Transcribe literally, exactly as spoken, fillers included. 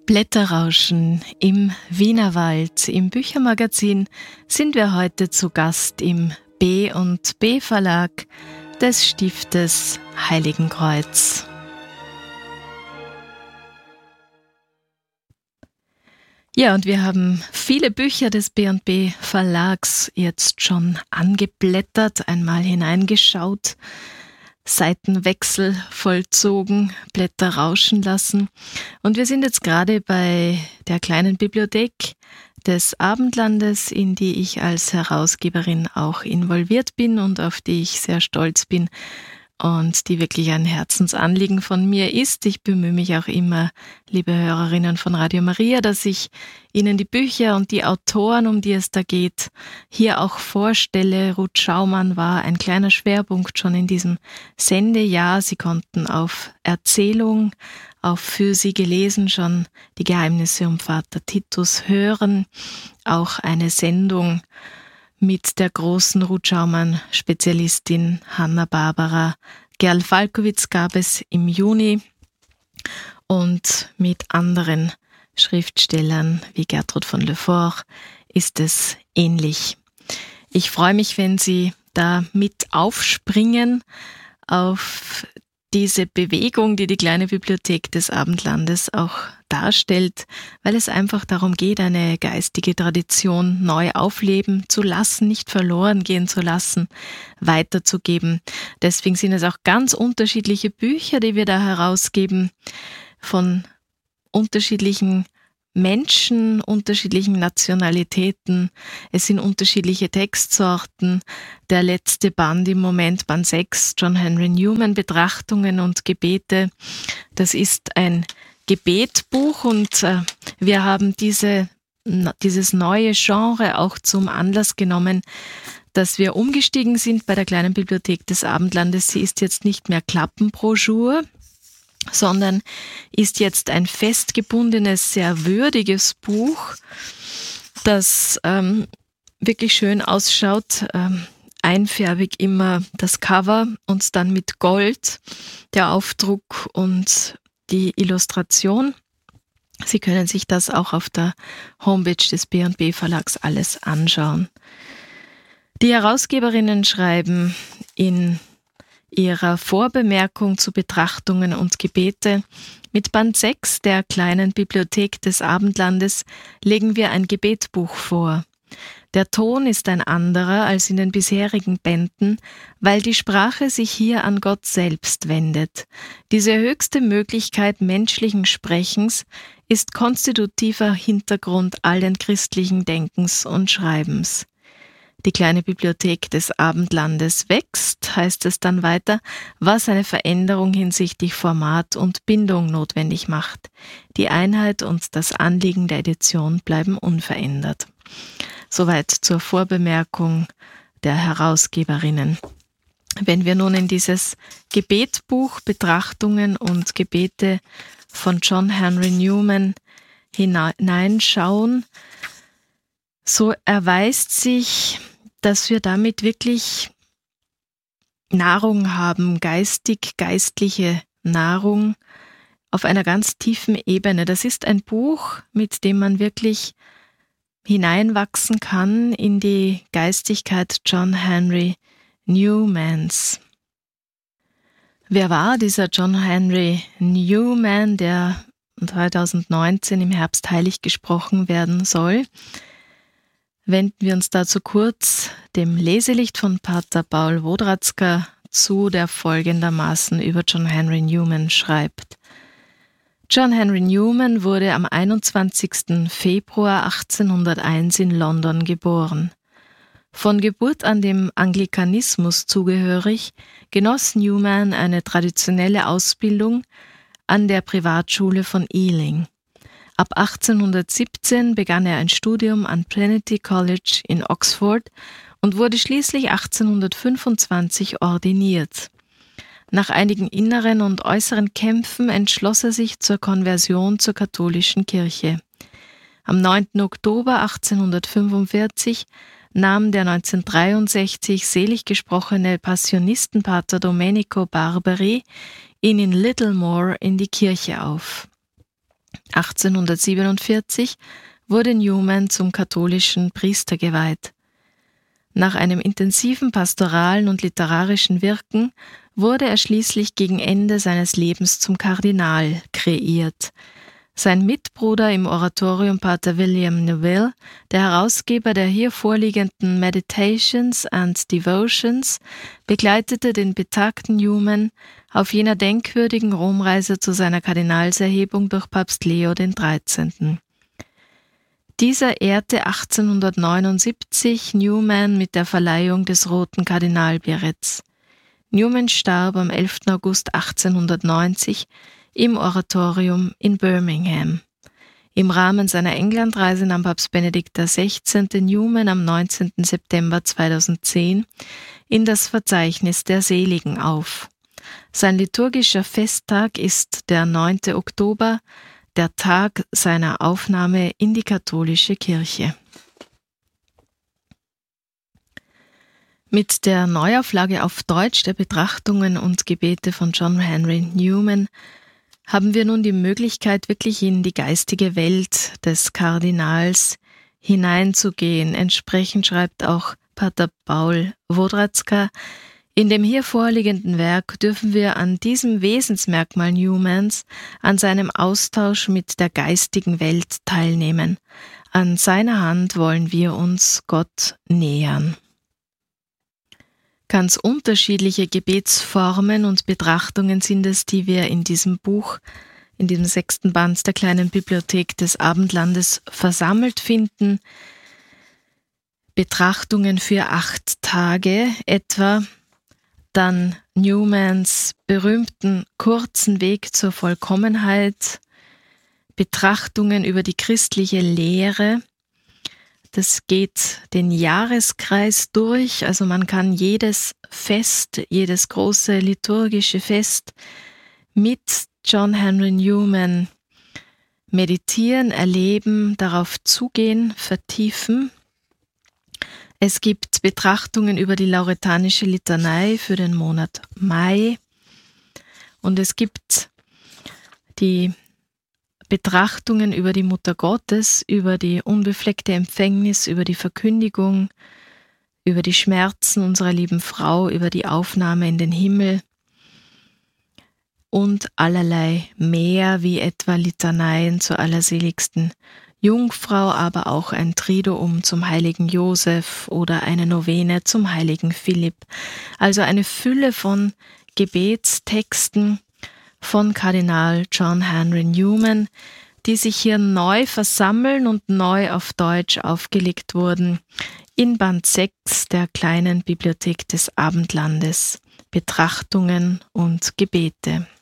Blätterrauschen im Wienerwald. Im Büchermagazin sind wir heute zu Gast im B und B Verlag des Stiftes Heiligenkreuz. Ja, und wir haben viele Bücher des B und B Verlags jetzt schon angeblättert, einmal hineingeschaut, Seitenwechsel vollzogen, Blätter rauschen lassen. Und wir sind jetzt gerade bei der kleinen Bibliothek des Abendlandes, in die ich als Herausgeberin auch involviert bin und auf die ich sehr stolz bin und die wirklich ein Herzensanliegen von mir ist. Ich bemühe mich auch immer, liebe Hörerinnen von Radio Maria, dass ich Ihnen die Bücher und die Autoren, um die es da geht, hier auch vorstelle. Ruth Schaumann war ein kleiner Schwerpunkt schon in diesem Sendejahr. Sie konnten auf Erzählung, auf für Sie gelesen schon die Geheimnisse um Vater Titus hören. Auch eine Sendung mit der großen Ruth Schaumann-Spezialistin Hanna-Barbara Gerl-Falkowitz gab es im Juni und mit anderen Schriftstellern wie Gertrud von Le Fort ist es ähnlich. Ich freue mich, wenn Sie da mit aufspringen auf diese Bewegung, die die kleine Bibliothek des Abendlandes auch darstellt, weil es einfach darum geht, eine geistige Tradition neu aufleben zu lassen, nicht verloren gehen zu lassen, weiterzugeben. Deswegen sind es auch ganz unterschiedliche Bücher, die wir da herausgeben, von unterschiedlichen Menschen, unterschiedlichen Nationalitäten. Es sind unterschiedliche Textsorten. Der letzte Band im Moment, Band sechs, John Henry Newman, Betrachtungen und Gebete. Das ist ein Gebetbuch und äh, wir haben diese, dieses neue Genre auch zum Anlass genommen, dass wir umgestiegen sind bei der kleinen Bibliothek des Abendlandes. Sie ist jetzt nicht mehr Klappenbroschur, sondern ist jetzt ein festgebundenes, sehr würdiges Buch, das ähm, wirklich schön ausschaut, ähm, einfärbig immer das Cover und dann mit Gold der Aufdruck und die Illustration. Sie können sich das auch auf der Homepage des B und B Verlags alles anschauen. Die Herausgeberinnen schreiben in ihrer Vorbemerkung zu Betrachtungen und Gebete: Mit Band sechs der kleinen Bibliothek des Abendlandes legen wir ein Gebetbuch vor. Der Ton ist ein anderer als in den bisherigen Bänden, weil die Sprache sich hier an Gott selbst wendet. Diese höchste Möglichkeit menschlichen Sprechens ist konstitutiver Hintergrund allen christlichen Denkens und Schreibens. Die kleine Bibliothek des Abendlandes wächst, heißt es dann weiter, was eine Veränderung hinsichtlich Format und Bindung notwendig macht. Die Einheit und das Anliegen der Edition bleiben unverändert. Soweit zur Vorbemerkung der Herausgeberinnen. Wenn wir nun in dieses Gebetbuch Betrachtungen und Gebete von John Henry Newman hineinschauen, so erweist sich, dass wir damit wirklich Nahrung haben, geistig, geistliche Nahrung auf einer ganz tiefen Ebene. Das ist ein Buch, mit dem man wirklich hineinwachsen kann in die Geistigkeit John Henry Newmans. Wer war dieser John Henry Newman, der zwanzig neunzehn im Herbst heilig gesprochen werden soll? Wenden wir uns dazu kurz dem Leselicht von Pater Paul Wodratzka zu, der folgendermaßen über John Henry Newman schreibt. John Henry Newman wurde am einundzwanzigsten Februar achtzehnhunderteins in London geboren. Von Geburt an dem Anglikanismus zugehörig, genoss Newman eine traditionelle Ausbildung an der Privatschule von Ealing. Ab achtzehnhundertsiebzehn begann er ein Studium an Trinity College in Oxford und wurde schließlich achtzehnhundertfünfundzwanzig ordiniert. Nach einigen inneren und äußeren Kämpfen entschloss er sich zur Konversion zur katholischen Kirche. Am neunten Oktober achtzehnhundertfünfundvierzig nahm der neunzehnhundertdreiundsechzig selig gesprochene Passionistenpater Domenico Barberi ihn in Littlemore in die Kirche auf. achtzehnhundertsiebenundvierzig wurde Newman zum katholischen Priester geweiht. Nach einem intensiven pastoralen und literarischen Wirken wurde er schließlich gegen Ende seines Lebens zum Kardinal kreiert. Sein Mitbruder im Oratorium, Pater William Neville, der Herausgeber der hier vorliegenden Meditations and Devotions, begleitete den betagten Newman auf jener denkwürdigen Romreise zu seiner Kardinalserhebung durch Papst Leo den dreizehnten. Dieser ehrte achtzehnhundertneunundsiebzig Newman mit der Verleihung des Roten Kardinalberetts. Newman starb am elften August achtzehnhundertneunzig im Oratorium in Birmingham. Im Rahmen seiner Englandreise nahm Papst Benedikt der Sechzehnte Newman am neunzehnten September zweitausendzehn in das Verzeichnis der Seligen auf. Sein liturgischer Festtag ist der neunte Oktober, der Tag seiner Aufnahme in die katholische Kirche. Mit der Neuauflage auf Deutsch der Betrachtungen und Gebete von John Henry Newman haben wir nun die Möglichkeit, wirklich in die geistige Welt des Kardinals hineinzugehen. Entsprechend schreibt auch Pater Paul Wodratzka: In dem hier vorliegenden Werk dürfen wir an diesem Wesensmerkmal Newmans, an seinem Austausch mit der geistigen Welt teilnehmen. An seiner Hand wollen wir uns Gott nähern. Ganz unterschiedliche Gebetsformen und Betrachtungen sind es, die wir in diesem Buch, in diesem sechsten Band der kleinen Bibliothek des Abendlandes versammelt finden. Betrachtungen für acht Tage etwa, dann Newmans berühmten kurzen Weg zur Vollkommenheit, Betrachtungen über die christliche Lehre. Das geht den Jahreskreis durch, also man kann jedes Fest, jedes große liturgische Fest mit John Henry Newman meditieren, erleben, darauf zugehen, vertiefen. Es gibt Betrachtungen über die lauretanische Litanei für den Monat Mai und es gibt die Betrachtungen über die Mutter Gottes, über die unbefleckte Empfängnis, über die Verkündigung, über die Schmerzen unserer lieben Frau, über die Aufnahme in den Himmel und allerlei mehr, wie etwa Litaneien zur allerseligsten Jungfrau, aber auch ein Triduum zum heiligen Josef oder eine Novene zum heiligen Philipp. Also eine Fülle von Gebetstexten von Kardinal John Henry Newman, die sich hier neu versammeln und neu auf Deutsch aufgelegt wurden in Band sechs der kleinen Bibliothek des Abendlandes, Betrachtungen und Gebete.